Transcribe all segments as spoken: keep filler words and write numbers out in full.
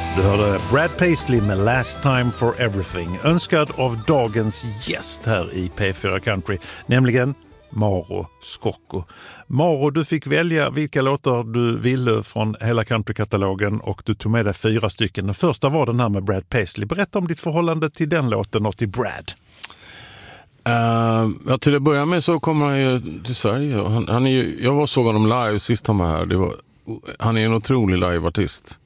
Du hörde Brad Paisley med Last Time for Everything, önskad av dagens gäst här i P fyra Country, nämligen Mauro Scocco. Mauro, du fick välja vilka låtar du ville från hela countrykatalogen och du tog med dig fyra stycken. Den första var den här med Brad Paisley. Berätta om ditt förhållande till den låten och till Brad. Uh, ja, till att börja med så kommer han ju till Sverige. Han, han är ju, jag var såg honom live sist han var här. Det var, han är en otrolig liveartist.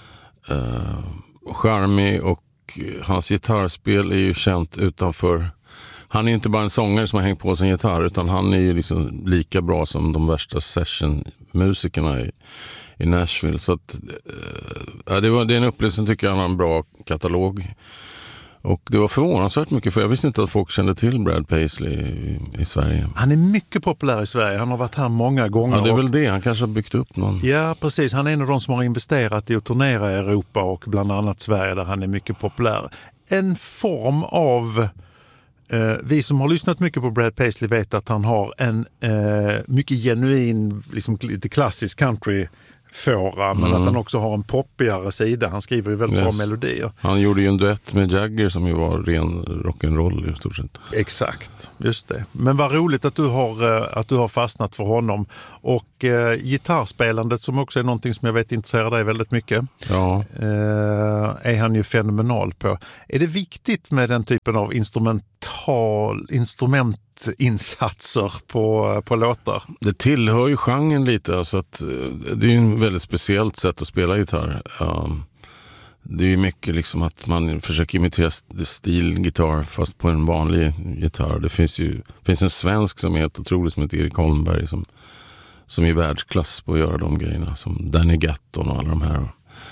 Uh, charmig och hans gitarrspel är ju känt utanför. Han är inte bara en sångare som har hängt på sin gitarr, utan han är ju liksom lika bra som de värsta sessionmusikerna i, i Nashville. Så att, uh, det, var, det är en upplevelse, tycker jag. Han har en bra katalog. Och det var förvånansvärt mycket, för jag visste inte att folk kände till Brad Paisley i, i Sverige. Han är mycket populär i Sverige. Han har varit här många gånger. Ja, det är väl det. Han kanske har byggt upp någon. Ja, precis. Han är en av de som har investerat i att turnera i Europa och bland annat Sverige, där han är mycket populär. En form av... Eh, vi som har lyssnat mycket på Brad Paisley vet att han har en eh, mycket genuin, liksom lite klassisk country fåra, men mm. att han också har en poppigare sida. Han skriver ju väldigt yes. bra melodier. Han gjorde ju en duett med Jagger som ju var ren rock'n'roll i stort sett. Exakt, just det. Men vad roligt att du har, att du har fastnat för honom. Och eh, gitarrspelandet, som också är någonting som jag vet intresserar dig väldigt mycket, ja. eh, är han ju fenomenal på. Är det viktigt med den typen av instrumental instrument insatser på, på låtar? Det tillhör ju genren lite, alltså att det är ju en väldigt speciellt sätt att spela gitarr. Um, det är ju mycket liksom att man försöker imitera stilgitarr fast på en vanlig gitarr. Det finns ju finns en svensk som är helt otrolig som heter Erik Holmberg som, som är världsklass på att göra de grejerna, som Danny Gatton och alla de här.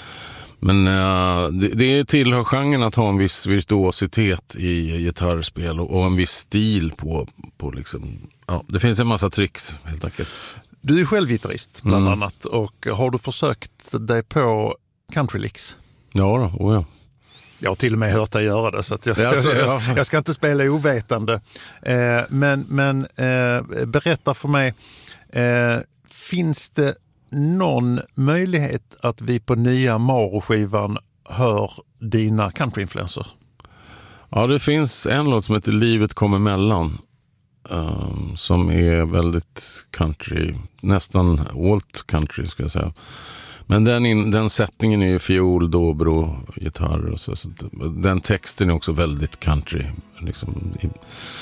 Men uh, det, det tillhör genren att ha en viss virtuositet i gitarrspel och, och en viss stil på, på liksom, ja, det finns en massa tricks helt enkelt. Du är själv gitarrist bland mm. annat, och har du försökt dig på country licks? Ja då, oh ja. Jag har till och med hört dig göra det, så att jag, alltså, jag, ja. jag ska inte spela ovetande. Eh, men men eh, berätta för mig, eh, finns det någon möjlighet att vi på nya Mauro-skivan hör dina countryinfluenser? Ja, det finns en låt som heter Livet kommer mellan, um, som är väldigt country, nästan alt country ska jag säga. Men den, in, den sättningen är ju fiol, dobro, gitarr och så, så den texten är också väldigt country, liksom i,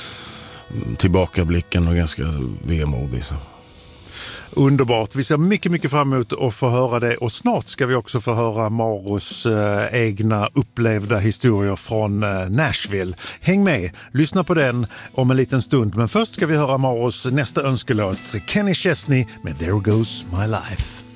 tillbakablicken och ganska vemodig så. Underbart. Vi ser mycket, mycket fram emot att få höra det, och snart ska vi också få höra Mauros eh, egna upplevda historier från eh, Nashville. Häng med, lyssna på den om en liten stund, men först ska vi höra Mauros nästa önskelåt, Kenny Chesney med There Goes My Life.